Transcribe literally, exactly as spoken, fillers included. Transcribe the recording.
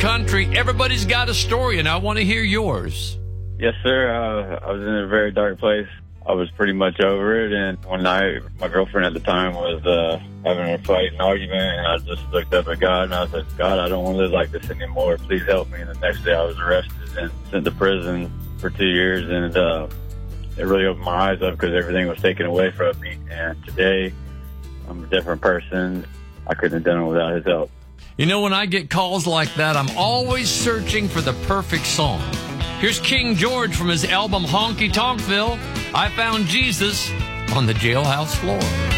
country. Everybody's got a story, and I want to hear yours. Yes, sir. Uh, I was in a very dark place. I was pretty much over it, and one night, my girlfriend at the time was uh, having a fight and argument, and I just looked up at God, and I said, God, I don't want to live like this anymore. Please help me. And the next day, I was arrested and sent to prison for two years, and uh, it really opened my eyes up because everything was taken away from me. And today, I'm a different person. I couldn't have done it without his help. You know, when I get calls like that, I'm always searching for the perfect song. Here's King George from his album Honky Tonkville. I found Jesus on the jailhouse floor.